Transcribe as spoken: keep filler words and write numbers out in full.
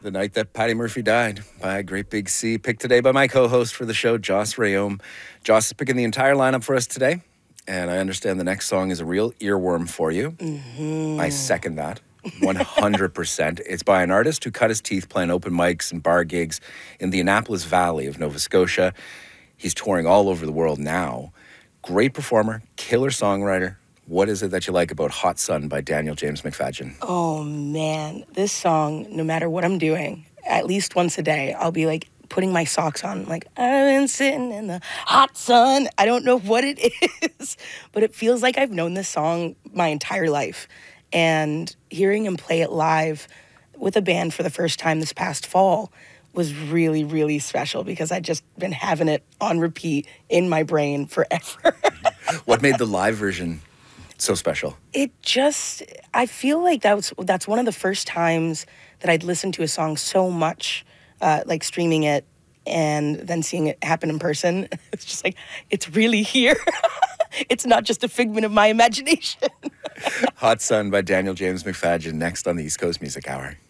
The night that Patty Murphy died by a great big C. Picked today by my co-host for the show, Joss Rayom. Joss is picking the entire lineup for us today. And I understand the next song is a real earworm for you. Mm-hmm. I second that. one hundred percent. It's by an artist who cut his teeth playing open mics and bar gigs in the Annapolis Valley of Nova Scotia. He's touring all over the world now. Great performer, killer songwriter. What is it that you like about Hot Sun by Daniel James McFadyen? Oh, man. This song, no matter what I'm doing, at least once a day, I'll be like putting my socks on. Like, I've been sitting in the hot sun. I don't know what it is, but it feels like I've known this song my entire life. And hearing him play it live with a band for the first time this past fall was really, really special because I'd just been having it on repeat in my brain forever. What made the live version so special? It just, I feel like that was, that's one of the first times that I'd listened to a song so much, uh, like streaming it and then seeing it happen in person. It's just like, it's really here. It's not just a figment of my imagination. Hot Sun by Daniel James McFadyen, next on the East Coast Music Hour.